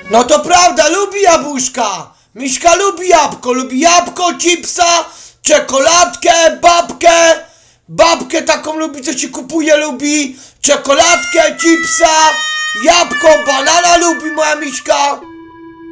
No to prawda, lubi jabłuszka. Miśka lubi jabłko, chipsa, czekoladkę, babkę taką lubi, co się kupuje, lubi czekoladkę, chipsa, jabłko, banana lubi moja Miśka.